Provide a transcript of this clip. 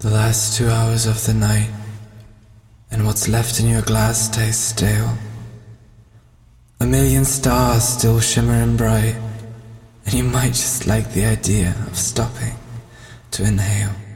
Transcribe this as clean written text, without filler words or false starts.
The last 2 hours of the night, and what's left in your glass tastes stale. A million stars still shimmering bright, and you might just like the idea of stopping to inhale.